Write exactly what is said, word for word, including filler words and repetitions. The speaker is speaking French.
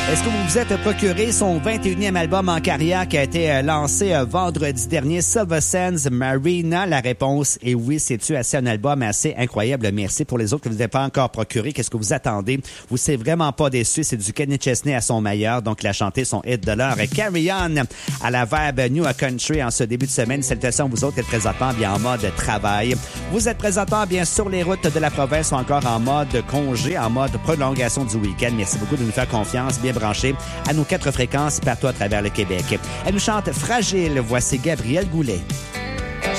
Est-ce que vous vous êtes procuré son vingt et unième album en carrière qui a été lancé vendredi dernier, Silver Sands Marina? La réponse est oui, c'est-tu assez un album assez incroyable? Merci. Pour les autres que vous n'avez pas encore procuré, qu'est-ce que vous attendez? Vous ne serez vraiment pas déçus. C'est du Kenny Chesney à son meilleur, donc il a chanté son hit de l'heure. Carry On à la verbe New Country en ce début de semaine. Salutations à vous autres qui êtes présentement bien en mode travail. Vous êtes présentement bien sur les routes de la province ou encore en mode congé, en mode prolongation du week-end. Merci beaucoup de nous faire confiance, bien branchés à nos quatre fréquences partout à travers le Québec. Elle nous chante Fragile. Voici Gabrielle Goulet.